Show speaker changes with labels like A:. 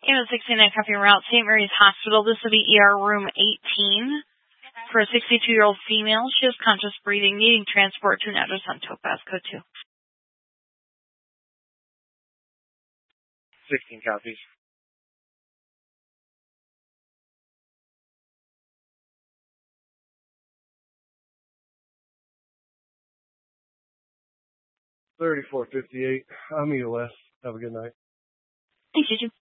A: Unit 69 copy route, St. Mary's Hospital. This will be ER room 18 for a 62-year-old female. She has conscious breathing, needing transport to an address on Topaz Code 2.
B: 16 copies. $34.58. I'm EOS. Have a good night.
A: Thanks, you too.